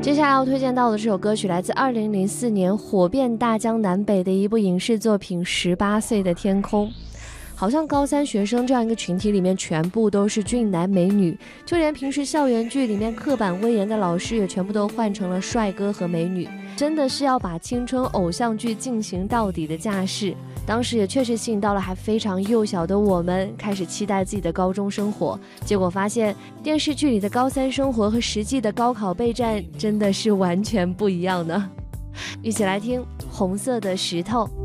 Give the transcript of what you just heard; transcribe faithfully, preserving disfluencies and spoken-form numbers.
接下来要推荐到的这首歌曲来自二零零四年火遍大江南北的一部影视作品《十八岁的天空》。好像高三学生这样一个群体里面全部都是俊男美女，就连平时校园剧里面刻板威严的老师也全部都换成了帅哥和美女，真的是要把青春偶像剧进行到底的架势。当时也确实吸引到了还非常幼小的我们，开始期待自己的高中生活，结果发现电视剧里的高三生活和实际的高考备战真的是完全不一样的。一起来听红色的石头。